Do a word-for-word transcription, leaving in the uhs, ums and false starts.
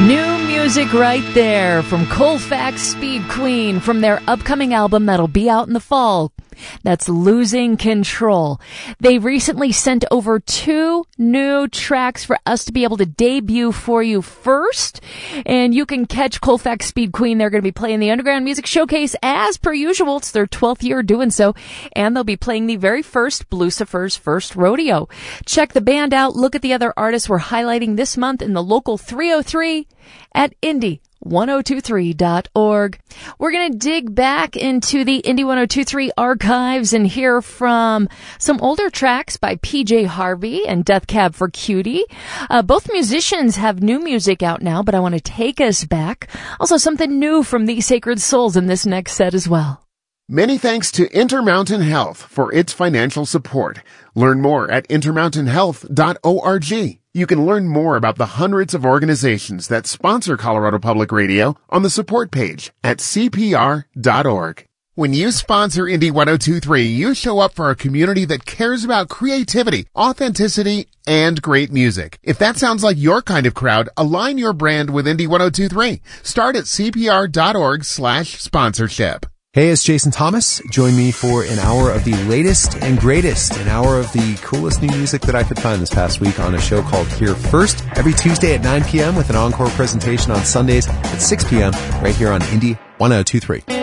New music right there from Colfax Speed Queen from their upcoming album that'll be out in the fall. That's Losing Control. They recently sent over two new tracks for us to be able to debut for you first. And you can catch Colfax Speed Queen. They're going to be playing the Underground Music Showcase as per usual. It's their twelfth year doing so. And they'll be playing the very first Blucifer's First Rodeo. Check the band out. Look at the other artists we're highlighting this month in the local three oh three at Indie one oh two three dot org. We're going to dig back into the Indie one oh two three archives and hear from some older tracks by P J Harvey and Death Cab for Cutie. Uh, both musicians have new music out now, but I want to take us back. Also something new from The Sacred Souls in this next set as well. Many thanks to Intermountain Health for its financial support. Learn more at intermountain health dot org. You can learn more about the hundreds of organizations that sponsor Colorado Public Radio on the support page at c p r dot org. When you sponsor Indie one oh two three, you show up for a community that cares about creativity, authenticity, and great music. If that sounds like your kind of crowd, align your brand with Indie one oh two three. Start at c p r dot org slash sponsorship. Hey, it's Jason Thomas. Join me for an hour of the latest and greatest, an hour of the coolest new music that I could find this past week on a show called Here First, every Tuesday at nine p.m. with an encore presentation on Sundays at six p.m. right here on Indie one oh two three.